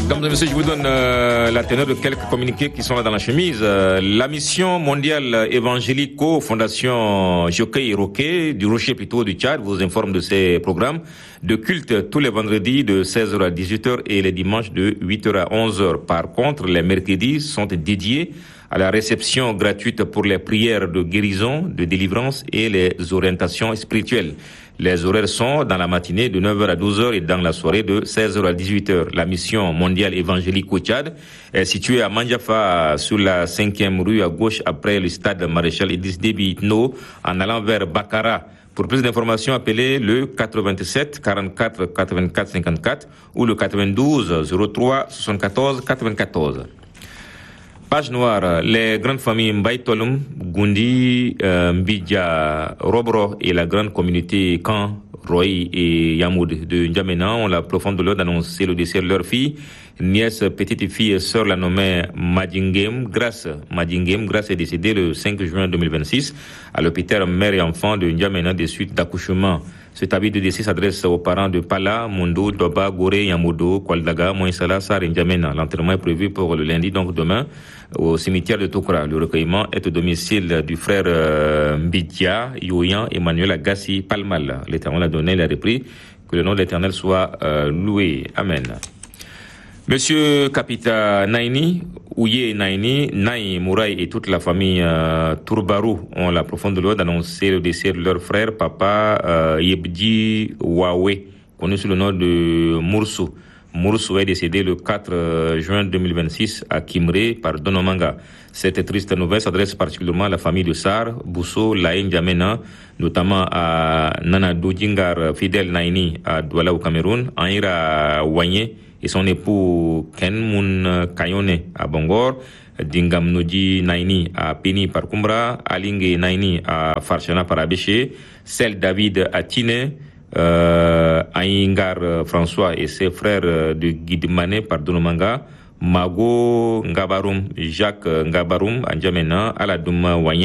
Mesdames et messieurs, je vous donne la teneur de quelques communiqués qui sont là dans la chemise. La mission mondiale évangélico Fondation Jockey et Roquet, du Rocher plutôt du Tchad, vous informe de ces programmes de culte tous les vendredis de 16h à 18h et les dimanches de 8h à 11h. Par contre, les mercredis sont dédiés à la réception gratuite pour les prières de guérison, de délivrance et les orientations spirituelles. Les horaires sont dans la matinée de 9h à 12h et dans la soirée de 16h à 18h. La mission mondiale évangélique au Tchad est située à Mandjafa, sur la 5e rue à gauche après le stade Maréchal Idriss Déby Itno, en allant vers Bakara. Pour plus d'informations, appelez le 87 44 84 54 ou le 92 03 74 94. Page noire, les grandes familles Mbaye Tolum, Gundi, Mbidja, Robro et la grande communauté Kan, Roy et Yamoud de N'Djamena ont la profonde douleur d'annoncer le décès de leur fille, nièce, petite fille et sœur la nommée Madjingem Grace. Madjingem Grace est décédée le 5 juin 2026 à l'hôpital mère et enfant de N'Djamena des suites d'accouchement. Cet avis de décès s'adresse aux parents de Pala, Mundo, Doba, Goré, Yamodo, Kwaldaga, Moïsala, Sar et N'Djamena. L'enterrement est prévu pour le lundi, donc demain, au cimetière de Tokra. Le recueillement est au domicile du frère Mbidja, Yoyan, Emmanuel Agassi, Palmal. L'Éternel a donné, il a repris. Que le nom de l'Éternel soit loué. Amen. Monsieur Kapita Naini, Ouye Naini, Naï Mouraï et toute la famille Tourbarou ont la profonde douleur d'annoncer le décès de leur frère, papa Yebdi Wawe, connu sous le nom de Moursou. Moursou est décédé le 4 juin 2026 à Kimré par Donomanga. Cette triste nouvelle s'adresse particulièrement à la famille de Sar, Bousso, Laïn Djamena, notamment à Nana Doudjingar Fidel Naini à Douala au Cameroun, Anira Wanye et son époux Ken Mun Kayone à Bangor, Dingam Noji Naini à Peni par Kumbra, Alingue Naini à Farchana par Abéché, Sel David à Tine, Aingar François et ses frères de Guidemane par Donomanga, Mago Ngabarum, Jacques Ngabarum à N'Djamena, Aladoum Wanye